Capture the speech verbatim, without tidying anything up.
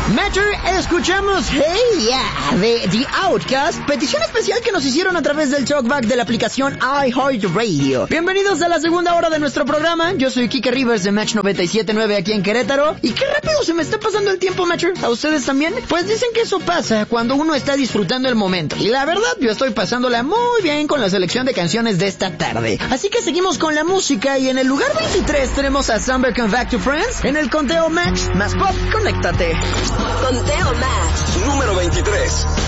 Matcher, escuchamos Hey Yeah de The Outcast, petición especial que nos hicieron a través del talkback de la aplicación iHeartRadio. Bienvenidos a la segunda hora de nuestro programa. Yo soy Kike Rivers de Match noventa y siete punto nueve aquí en Querétaro. Y qué rápido se me está pasando el tiempo, Matcher. ¿A ustedes también? Pues dicen que eso pasa cuando uno está disfrutando el momento. Y la verdad, yo estoy pasándola muy bien con la selección de canciones de esta tarde. Así que seguimos con la música y en el lugar veintitrés tenemos a Summer Come Back to Friends. En el conteo Match más pop, conéctate. Conteo Match número veintitrés.